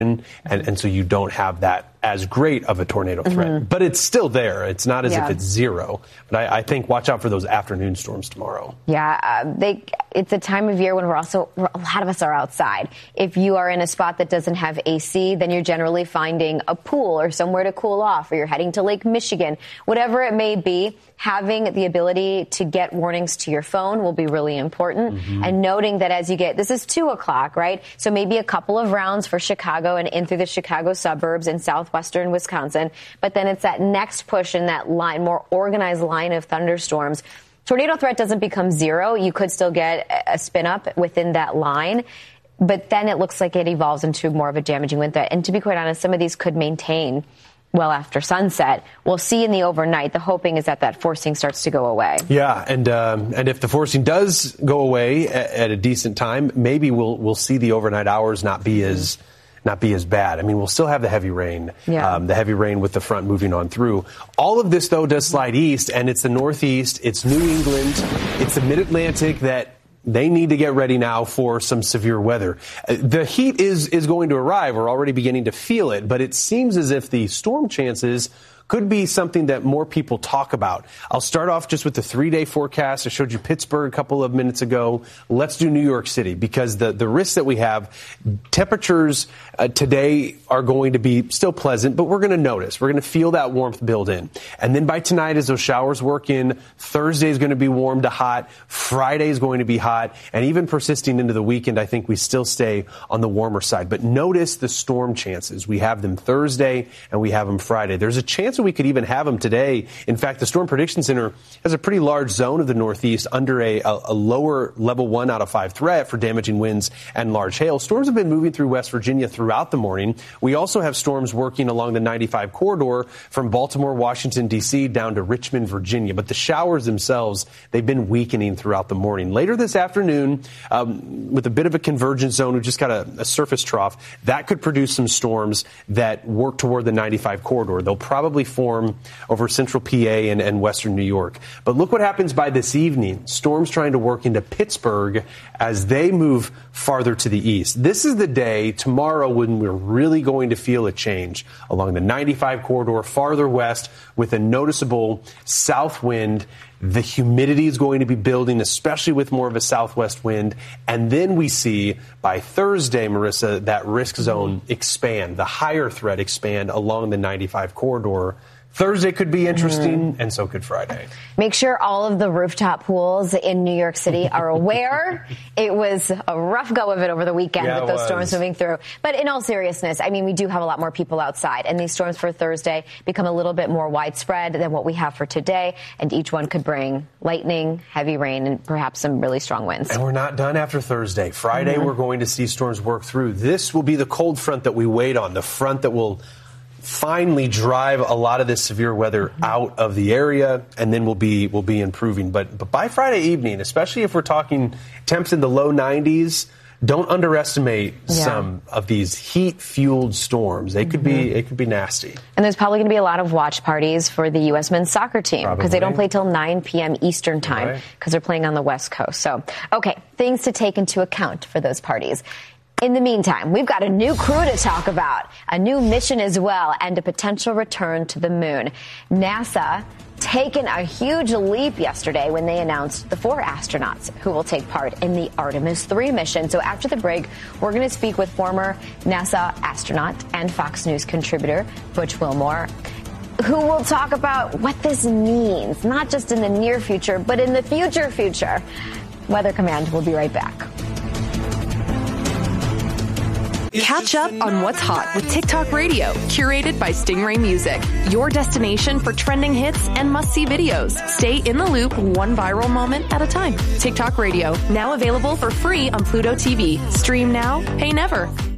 and so you don't have that as great of a tornado threat. But it's still there. It's not as if it's zero. But I think watch out for those afternoon storms tomorrow. Yeah, it's a time of year when a lot of us are outside. If you are in a spot that doesn't have AC, then you're generally finding a pool or somewhere to cool off, or you're heading to Lake Michigan. Whatever it may be, having the ability to get warnings to your phone will be really important. And noting that as you get, this is 2 o'clock, right? So maybe a couple of rounds for Chicago and in through the Chicago suburbs and southwestern Wisconsin. But then it's that next push in that line, more organized line of thunderstorms. Tornado threat doesn't become zero. You could still get a spin up within that line. But then it looks like it evolves into more of a damaging wind threat. And to be quite honest, some of these could maintain well after sunset. We'll see in the overnight. The hoping is that forcing starts to go away. Yeah, and if the forcing does go away at a decent time, maybe we'll see the overnight hours not be as bad. I mean, we'll still have the heavy rain, the heavy rain with the front moving on through. All of this, though, does slide east, and it's the Northeast, it's New England, it's the Mid-Atlantic that they need to get ready now for some severe weather. The heat is going to arrive. We're already beginning to feel it, but it seems as if the storm chances could be something that more people talk about. I'll start off just with the 3-day forecast. I showed you Pittsburgh a couple of minutes ago. Let's do New York City, because the risks that we have, temperatures today are going to be still pleasant, but we're going to notice. We're going to feel that warmth build in. And then by tonight, as those showers work in, Thursday is going to be warm to hot. Friday is going to be hot. And even persisting into the weekend, I think we still stay on the warmer side. But notice the storm chances. We have them Thursday and we have them Friday. There's a chance we could even have them today. In fact, the Storm Prediction Center has a pretty large zone of the Northeast under a lower level 1 out of 5 threat for damaging winds and large hail. Storms have been moving through West Virginia throughout the morning. We also have storms working along the 95 corridor from Baltimore, Washington, D.C. down to Richmond, Virginia. But the showers themselves, they've been weakening throughout the morning. Later this afternoon, with a bit of a convergence zone, we just got a surface trough, that could produce some storms that work toward the 95 corridor. They'll probably form over central PA and western New York. But look what happens by this evening. Storms trying to work into Pittsburgh as they move farther to the east. This is the day tomorrow when we're really going to feel a change along the 95 corridor farther west with a noticeable south wind. The humidity is going to be building, especially with more of a southwest wind. And then we see by Thursday, Marissa, that risk zone expand, the higher threat expand along the 95 corridor. Thursday could be interesting, and so could Friday. Make sure all of the rooftop pools in New York City are aware. It was a rough go of it over the weekend with those storms moving through. But in all seriousness, I mean, we do have a lot more people outside, and these storms for Thursday become a little bit more widespread than what we have for today, and each one could bring lightning, heavy rain, and perhaps some really strong winds. And we're not done after Thursday. Friday, we're going to see storms work through. This will be the cold front that we wait on, the front that will finally drive a lot of this severe weather out of the area, and then we'll be improving. But by Friday evening, especially if we're talking temps in the low 90s, don't underestimate some of these heat-fueled storms. They could be it could be nasty. And there's probably going to be a lot of watch parties for the U.S. men's soccer team because they don't play till 9 p.m. Eastern time because they're playing on the West Coast. So, okay, things to take into account for those parties. In the meantime, we've got a new crew to talk about, a new mission as well, and a potential return to the moon. NASA taken a huge leap yesterday when they announced the 4 astronauts who will take part in the Artemis 3 mission. So after the break, we're going to speak with former NASA astronaut and Fox News contributor Butch Wilmore, who will talk about what this means, not just in the near future, but in the future. Weather Command will be right back. Catch up on what's hot with TikTok Radio, curated by Stingray Music. Your destination for trending hits and must-see videos. Stay in the loop, one viral moment at a time. TikTok Radio, now available for free on Pluto TV. Stream now, pay never.